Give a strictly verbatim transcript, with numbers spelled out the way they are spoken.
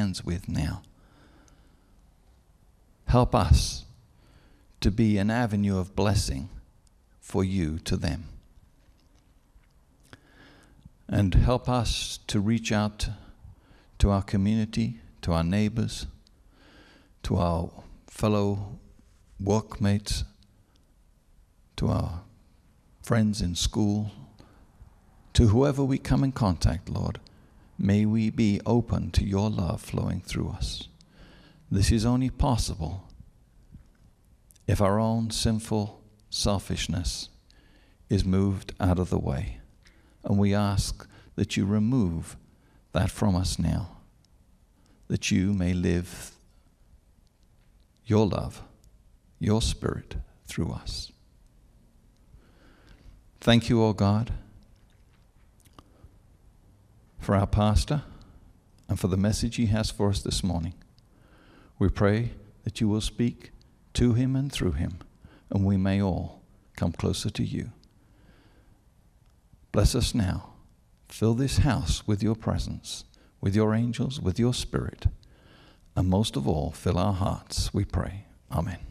hands with now. Help us to be an avenue of blessing for you to them. And help us to reach out to our community, to our neighbors, to our fellow workmates, to our friends in school, to whoever we come in contact, Lord. May we be open to your love flowing through us. This is only possible if our own sinful selfishness is moved out of the way. And we ask that you remove that from us now, that you may live your love, your Spirit through us. Thank you, O God, for our pastor and for the message he has for us this morning. We pray that you will speak to him and through him, and we may all come closer to you. Bless us now. Fill this house with your presence, with your angels, with your Spirit, and most of all, fill our hearts, we pray. Amen.